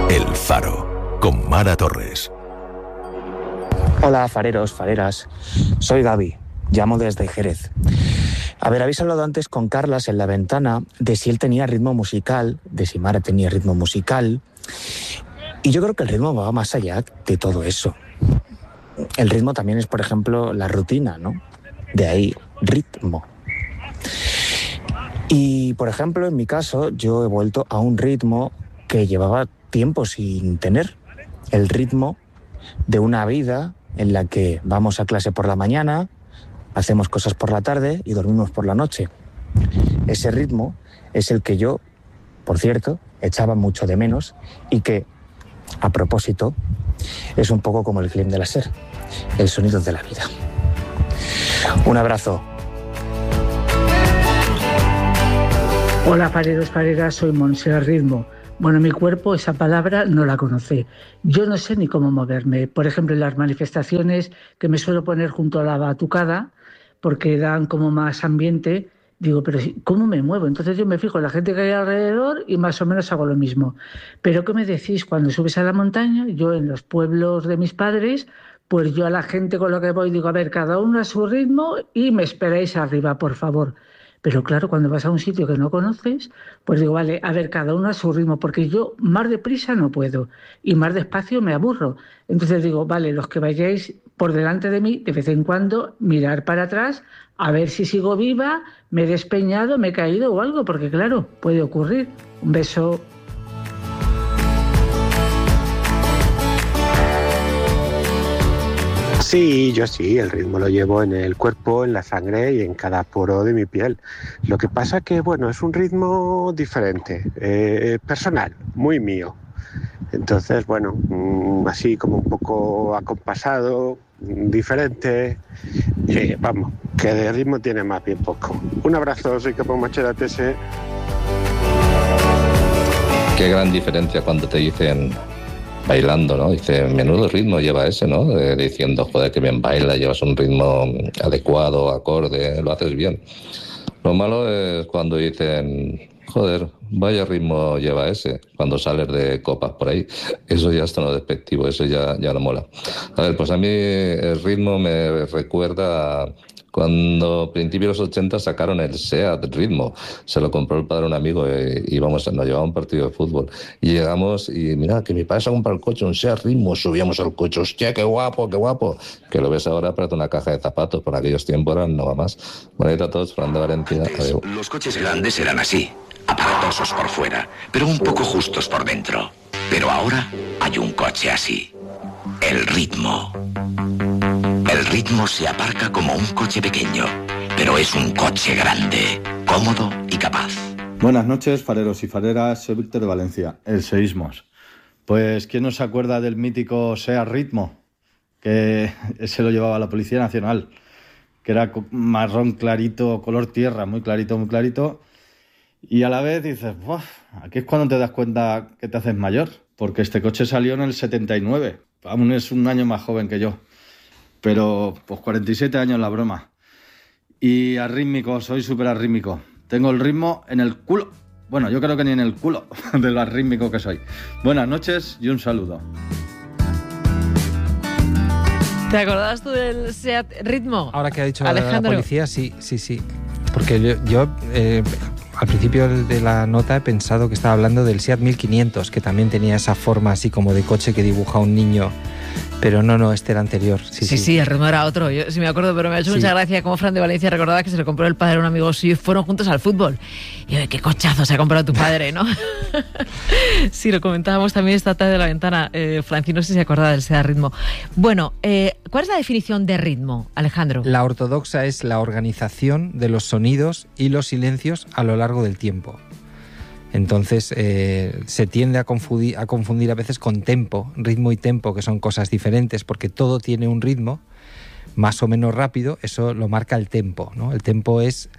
El Faro, con Mara Torres. Hola, fareros, fareras. Soy Gaby, llamo desde Jerez. A ver, habéis hablado antes con Carlas en la ventana de si él tenía ritmo musical, de si Mara tenía ritmo musical. Y yo creo que el ritmo va más allá de todo eso. El ritmo también es, por ejemplo, la rutina, ¿no? De ahí, ritmo. Y, por ejemplo, en mi caso, yo he vuelto a un ritmo que llevaba tiempo sin tener. El ritmo de una vida en la que vamos a clase por la mañana, hacemos cosas por la tarde y dormimos por la noche. Ese ritmo es el que yo, por cierto, echaba mucho de menos y que, a propósito, es un poco como el Clem de la SER, el sonido de la vida. Un abrazo. Hola, fareros, fareras, soy Montserrat Ritmo. Bueno, mi cuerpo, esa palabra no la conoce. Yo no sé ni cómo moverme. Por ejemplo, en las manifestaciones que me suelo poner junto a la batucada, porque dan como más ambiente, digo, pero ¿cómo me muevo? Entonces yo me fijo en la gente que hay alrededor y más o menos hago lo mismo. Pero ¿qué me decís? Cuando subes a la montaña, yo en los pueblos de mis padres, pues yo a la gente con la que voy digo, a ver, cada uno a su ritmo y me esperáis arriba, por favor. Pero claro, cuando vas a un sitio que no conoces, pues digo, vale, a ver, cada uno a su ritmo, porque yo más deprisa no puedo y más despacio me aburro. Entonces digo, vale, los que vayáis por delante de mí, de vez en cuando mirar para atrás, a ver si sigo viva, me he despeñado, me he caído o algo, porque claro, puede ocurrir. Un beso. Sí, yo sí, el ritmo lo llevo en el cuerpo, en la sangre y en cada poro de mi piel. Lo que pasa que, bueno, es un ritmo diferente, personal, muy mío. Entonces, bueno, así como un poco acompasado, diferente, vamos, que de ritmo tiene más bien poco. Un abrazo, soy Capo Machera TS. Qué gran diferencia cuando te dicen bailando, ¿no? Dice, menudo ritmo lleva ese, ¿no? Diciendo, joder, que bien baila, llevas un ritmo adecuado, acorde, lo haces bien. Lo malo es cuando dicen, joder, vaya ritmo lleva ese, cuando sales de copas por ahí. Eso ya está no despectivo, eso ya no mola. A ver, pues a mí el ritmo me recuerda a cuando a principios de los 80 sacaron el SEAT Ritmo. Se lo compró el padre a un amigo y vamos, nos llevaba a un partido de fútbol. Y llegamos y mira, que mi padre se ha comprado el coche, un SEAT Ritmo, subíamos al coche, hostia, qué guapo, qué guapo. Que lo ves ahora, parece una caja de zapatos, por aquellos tiempos eran no va más. Bonito a todos, Fernando Valentina. Antes, los coches grandes eran así, aparatosos por fuera, pero un poco justos por dentro. Pero ahora hay un coche así, el Ritmo. El Ritmo se aparca como un coche pequeño, pero es un coche grande, cómodo y capaz. Buenas noches, fareros y fareras, soy Víctor de Valencia, el Seísmos. Pues, ¿quién no se acuerda del mítico SEAT Ritmo? Que se lo llevaba la Policía Nacional, que era marrón clarito, color tierra, muy clarito, muy clarito. Y a la vez dices, aquí es cuando te das cuenta que te haces mayor, porque este coche salió en el 79, aún es un año más joven que yo. Pero, pues 47 años la broma. Y arrítmico, soy súper arrítmico. Tengo el ritmo en el culo. Bueno, yo creo que ni en el culo de lo arrítmico que soy. Buenas noches y un saludo. ¿Te acordabas tú del SEAT Ritmo? Ahora que ha dicho Alejandro. La policía, sí. Porque yo al principio de la nota he pensado que estaba hablando del SEAT 1500, que también tenía esa forma así como de coche que dibuja un niño. Pero no, este era anterior. Sí, el ritmo era otro. Yo sí me acuerdo, pero me ha hecho mucha gracia como Fran de Valencia recordaba que se lo compró el padre a un amigo suyo y fueron juntos al fútbol. Y yo, qué cochazo se ha comprado tu padre, ¿no? Sí, lo comentábamos también esta tarde de la ventana. Franci, no sé si se acordaba del SEAT Ritmo. Bueno, ¿cuál es la definición de ritmo, Alejandro? La ortodoxa es la organización de los sonidos y los silencios a lo largo del tiempo. Entonces se tiende a confundir a veces con tempo, ritmo y tempo, que son cosas diferentes, porque todo tiene un ritmo más o menos rápido, eso lo marca el tempo, ¿no? El tempo es,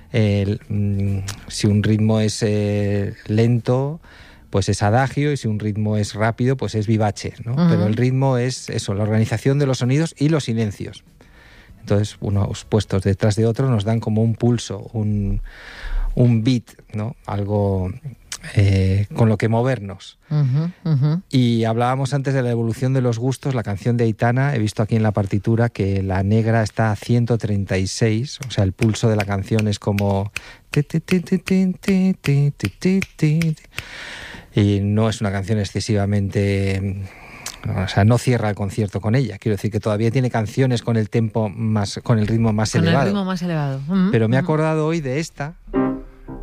si un ritmo es lento, pues es adagio, y si un ritmo es rápido, pues es vivace, ¿no? Uh-huh. Pero el ritmo es eso, la organización de los sonidos y los silencios. Entonces, unos puestos detrás de otros nos dan como un pulso, un beat, ¿no? Algo con lo que movernos. Y hablábamos antes de la evolución de los gustos. La canción de Aitana, he visto aquí en la partitura que la negra está a 136, o sea, el pulso de la canción es como... Y no es una canción excesivamente... O sea, no cierra el concierto con ella. Quiero decir que todavía tiene canciones con el tempo más, con el ritmo más elevado. Con el ritmo más elevado. Pero me he acordado hoy de esta...